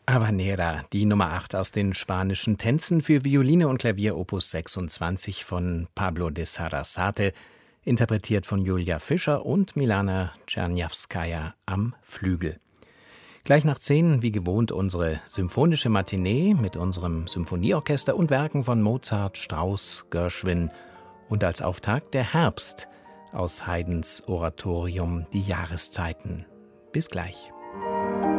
Habanera, die Nummer 8 aus den spanischen Tänzen für Violine und Klavier Opus 26 von Pablo de Sarasate, interpretiert von Julia Fischer und Milana Czerniawskaja am Flügel. Gleich nach 10, wie gewohnt, unsere symphonische Matinee mit unserem Symphonieorchester und Werken von Mozart, Strauss, Gershwin und als Auftakt der Herbst aus Haydns Oratorium Die Jahreszeiten. Bis gleich.